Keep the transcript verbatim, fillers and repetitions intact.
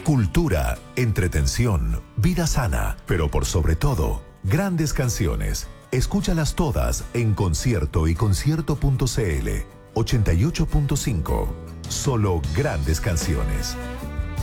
Cultura, entretención, vida sana, pero por sobre todo, grandes canciones. Escúchalas todas en Concierto y concierto punto c l. ochenta y ocho punto cinco. Solo grandes canciones.